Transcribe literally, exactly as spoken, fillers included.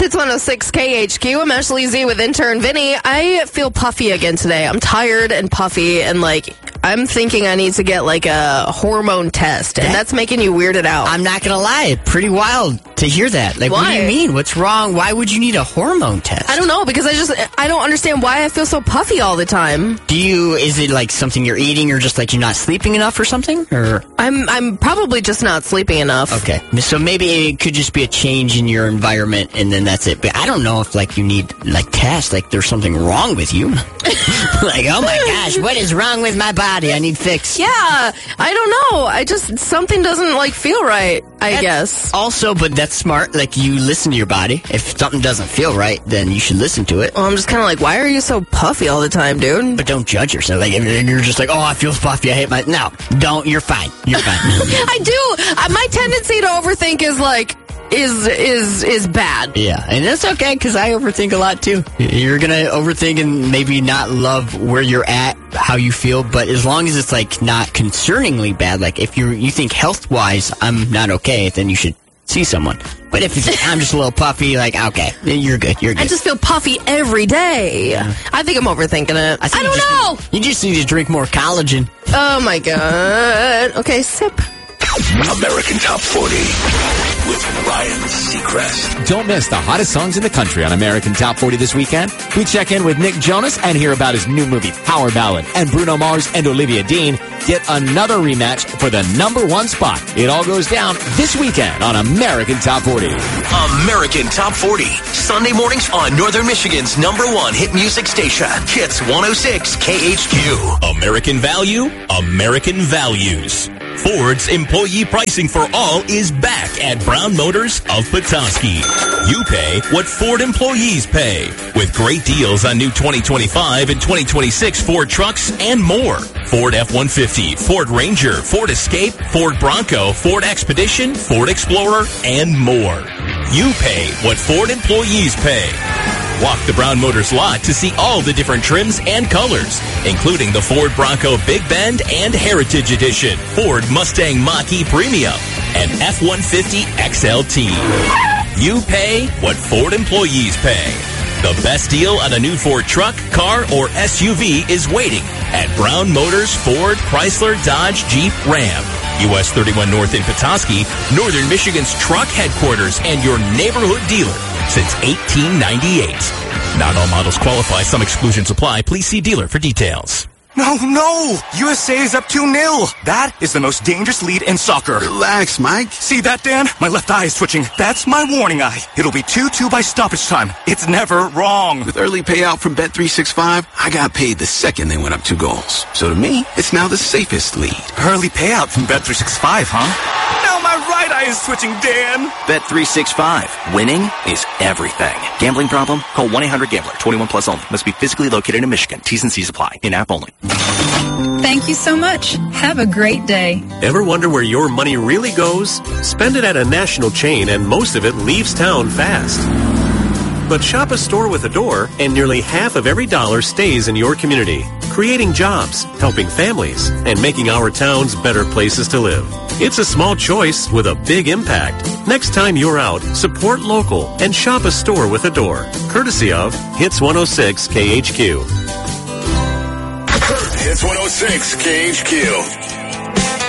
Hits one oh six K H Q. I'm Ashley Z with intern Vinny. I feel puffy again today. I'm tired and puffy, and like I'm thinking I need to get like a hormone test, and that, that's making you weirded out. I'm not gonna lie, pretty wild to hear that. Like, why? What do you mean? What's wrong? Why would you need a hormone test? I don't know, because I just I don't understand why I feel so puffy all the time. Do you? Is it like something you're eating, or just like you're not sleeping enough, or something? Or I'm I'm probably just not sleeping enough. Okay, so maybe it could just be a change in your environment, and then that's it. But I don't know if like you need like tests, like there's something wrong with you. Like, oh my gosh, what is wrong with my body? I need fix. Yeah, I don't know. I just something doesn't like feel right. I that's guess. Also, but that's smart. Like, you listen to your body. If something doesn't feel right, then you should listen to it. Well, I'm just kind of like, why are you so puffy all the time, dude? But don't judge yourself. Like, if you're just like, oh, I feel puffy. I hate my. No, don't. You're fine. You're fine. I do. Uh, my tendency to overthink is like. Is is is bad. Yeah, and that's okay, because I overthink a lot too. You're gonna overthink and maybe not love where you're at, how you feel, but as long as it's like not concerningly bad, like if you you think health wise I'm not okay, then you should see someone. But if it's like, I'm just a little puffy, like, okay, you're good, you're good. I just feel puffy every day. Yeah. I think I'm overthinking it. I, I don't you just, know. You just need to drink more collagen. Oh my god. Okay, sip. American Top forty with Ryan Seacrest. Don't miss the hottest songs in the country on American Top forty this weekend. We check in with Nick Jonas and hear about his new movie, Power Ballad. And Bruno Mars and Olivia Dean get another rematch for the number one spot. It all goes down this weekend on American Top forty. American Top forty, Sunday mornings on Northern Michigan's number one hit music station. Hits one oh six K H Q. American value, American values. Ford's employee pricing for all is back at Brown Motors of Petoskey. You pay what Ford employees pay, with great deals on new twenty twenty-five and twenty twenty-six Ford trucks and more. Ford F one fifty, Ford Ranger, Ford Escape, Ford Bronco, Ford Expedition, Ford Explorer, and more. You pay what Ford employees pay. Walk the Brown Motors lot to see all the different trims and colors, including the Ford Bronco Big Bend and Heritage Edition, Ford Mustang Mach-E Premium, and F one fifty X L T. You pay what Ford employees pay. The best deal on a new Ford truck, car, or S U V is waiting at Brown Motors Ford, Chrysler, Dodge, Jeep, Ram. U S thirty-one North in Petoskey, Northern Michigan's truck headquarters and your neighborhood dealer since eighteen ninety-eight. Not all models qualify. Some exclusions apply. Please see dealer for details. No, no! U S A is up two nil. That is the most dangerous lead in soccer. Relax, Mike. See that, Dan? My left eye is twitching. That's my warning eye. It'll be two two by stoppage time. It's never wrong. With early payout from Bet three sixty-five, I got paid the second they went up two goals. So to me, it's now the safest lead. Early payout from Bet three sixty-five, huh? Now my right eye is twitching, Dan. Bet three sixty-five. Winning is everything. Gambling problem? Call one eight hundred gambler. twenty-one plus only. Must be physically located in Michigan. T's and C's apply. In-app only. Thank you so much. Have a great day. Ever wonder where your money really goes? Spend it at a national chain and most of it leaves town fast. But shop a store with a door and nearly half of every dollar stays in your community, creating jobs, helping families, and making our towns better places to live. It's a small choice with a big impact. Next time you're out, support local and shop a store with a door. Courtesy of Hits one oh six K H Q. Hits one oh six K H Q.